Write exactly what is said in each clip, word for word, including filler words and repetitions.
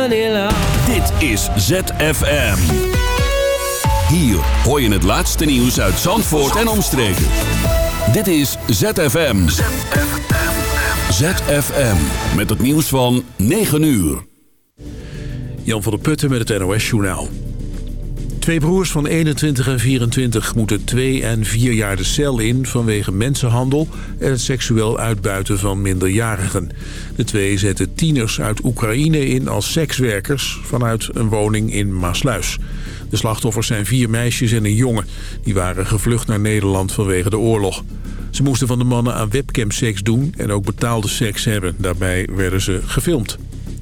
money long. Dit is Z F M. Hier hoor je het laatste nieuws uit Zandvoort en omstreken. Dit is Z F M. Z F M. Z F M. Met het nieuws van negen uur. Jan van der Putten met het N O S-journaal. Twee broers van eenentwintig en vierentwintig moeten twee en vier jaar de cel in vanwege mensenhandel en het seksueel uitbuiten van minderjarigen. De twee zetten tieners uit Oekraïne in als sekswerkers vanuit een woning in Maasluis. De slachtoffers zijn vier meisjes en een jongen. Die waren gevlucht naar Nederland vanwege de oorlog. Ze moesten van de mannen aan webcamseks doen en ook betaalde seks hebben. Daarbij werden ze gefilmd.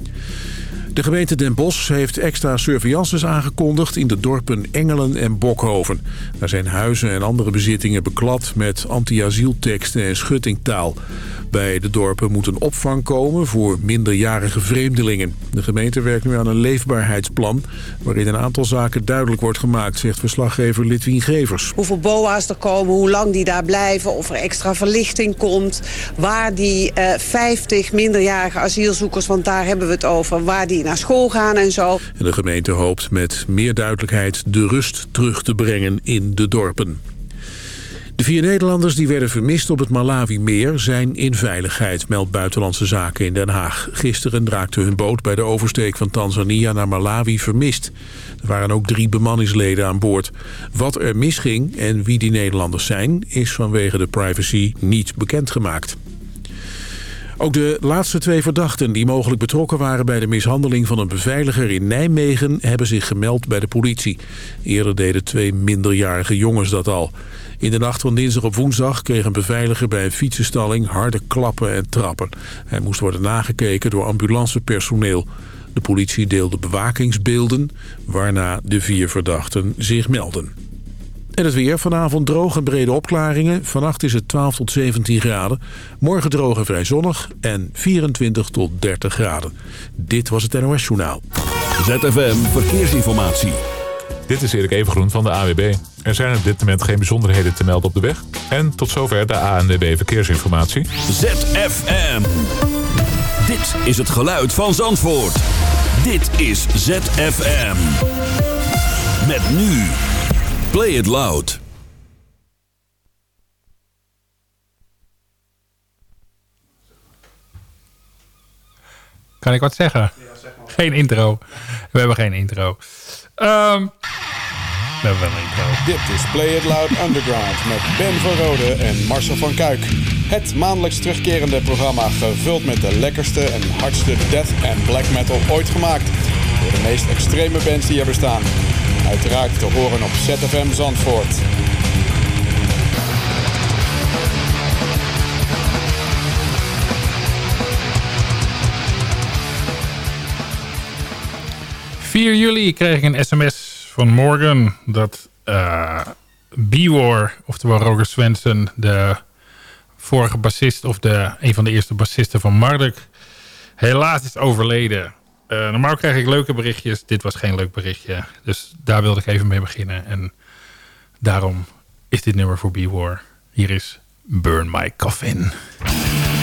De gemeente Den Bosch heeft extra surveillances aangekondigd in de dorpen Engelen en Bokhoven. Daar zijn huizen en andere bezittingen beklad met anti-asielteksten en schuttingtaal. Bij de dorpen moet een opvang komen voor minderjarige vreemdelingen. De gemeente werkt nu aan een leefbaarheidsplan waarin een aantal zaken duidelijk wordt gemaakt, zegt verslaggever Litwien Gevers. Hoeveel B O A's er komen, hoe lang die daar blijven, of er extra verlichting komt, waar die uh, vijftig minderjarige asielzoekers, want daar hebben we het over, waar die naar school gaan en zo. En de gemeente hoopt met meer duidelijkheid de rust terug te brengen in de dorpen. De vier Nederlanders die werden vermist op het Malawi-meer zijn in veiligheid, meldt Buitenlandse Zaken in Den Haag. Gisteren raakte hun boot bij de oversteek van Tanzania naar Malawi vermist. Er waren ook drie bemanningsleden aan boord. Wat er misging en wie die Nederlanders zijn, is vanwege de privacy niet bekendgemaakt. Ook de laatste twee verdachten die mogelijk betrokken waren bij de mishandeling van een beveiliger in Nijmegen hebben zich gemeld bij de politie. Eerder deden twee minderjarige jongens dat al. In de nacht van dinsdag op woensdag kreeg een beveiliger bij een fietsenstalling harde klappen en trappen. Hij moest worden nagekeken door ambulancepersoneel. De politie deelde bewakingsbeelden, waarna de vier verdachten zich melden. En het weer, vanavond droog en brede opklaringen. Vannacht is het twaalf tot zeventien graden. Morgen droog en vrij zonnig en vierentwintig tot dertig graden. Dit was het N O S-journaal. Z F M Verkeersinformatie. Dit is Erik Evengroen van de A W B. Er zijn op dit moment geen bijzonderheden te melden op de weg. En tot zover de A N W B Verkeersinformatie. Z F M. Dit is het geluid van Zandvoort. Dit is Z F M. Met nu... Play it loud. Kan ik wat zeggen? Ja, zeg maar. Geen intro. We hebben geen intro. Um, we hebben wel een intro. Dit is Play It Loud Underground met Ben van Rode en Marcel van Kuik. Het maandelijks terugkerende programma gevuld met de lekkerste en hardste death en black metal ooit gemaakt. Door de meest extreme bands die er bestaan. Uiteraard te horen op Z F M Zandvoort. vier juli kreeg ik een sms van Morgan dat uh, B-War, oftewel Roger Svensson, de vorige bassist of de, een van de eerste bassisten van Marduk, helaas is overleden. Uh, normaal krijg ik leuke berichtjes. Dit was geen leuk berichtje. Dus daar wilde ik even mee beginnen. En daarom is dit nummer voor B-War. Hier is Burn My Coffin.